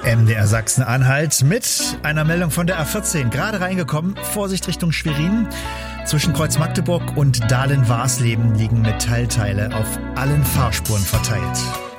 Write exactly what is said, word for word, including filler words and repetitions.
M D R Sachsen-Anhalt mit einer Meldung von der A vierzehn. Gerade reingekommen, Vorsicht Richtung Schwerin. Zwischen Kreuz Magdeburg und Dahlen-Warsleben liegen Metallteile auf allen Fahrspuren verteilt.